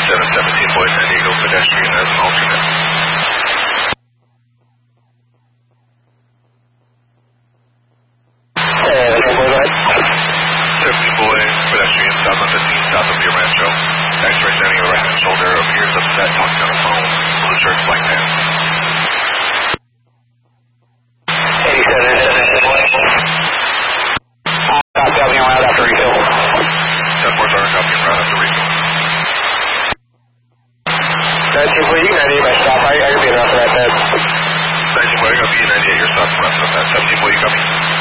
17 boy, San Diego pedestrian as an alternate. 17 boy, pedestrian south on 15, south of Rio Rancho. X-ray standing on the right hand shoulder, appears upset, talking on the phone. Blue shirt, black pants. 87 boy. Copy, I'll be around after refill. 10-4 are copy around after refill. 19 boy, you can 98 by stop. I can be around for that bed. 19 boy, I got B98, your stop left of that. 17 boy, you copy.